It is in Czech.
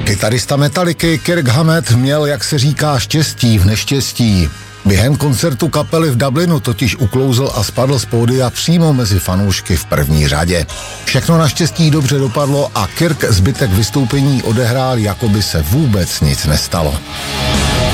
Kytarista Metallicy Kirk Hammett měl, jak se říká, štěstí v neštěstí. Během koncertu kapely v Dublinu totiž uklouzl a spadl z pódia přímo mezi fanoušky v první řadě. Všechno naštěstí dobře dopadlo a Kirk zbytek vystoupení odehrál, jako by se vůbec nic nestalo.